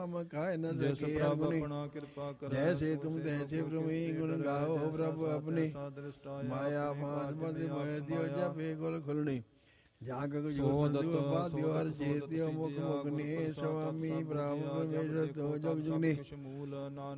ਨਾਮ ਕਾਇ ਨ ਜਿਸ ਸਕੇ ਪ੍ਰਭ ਅਰਗੁਨੀ ਆਪਣਾ ਕਿਰਪਾ ਕਰੈ ਜੈਸੇ ਤੁਮ ਤੈਸੇ ਪ੍ਰਮੇ ਗੁਣ ਗਾਓ ਪ੍ਰਭ ਆਪਣੇ ਮਾਇਆ ਫਾਂਸ ਬੰਦ ਮੋਹਿ ਦਿਓ ਜਪੇ ਗੁਲ ਖੁਲਣੀ ਜਾਂ ਕੋ ਜੋ ਸੰਦੂ ਬਾਧਿਓ ਹਰ ਚੇਤਿਓ ਮੁਖ ਮੁਖ ਨੇ ਸੁਆਮੀ ਬ੍ਰਹਮ ਪਰਮੇਸ਼ਰ ਤੋ ਜਗ ਜੁਗਨੀ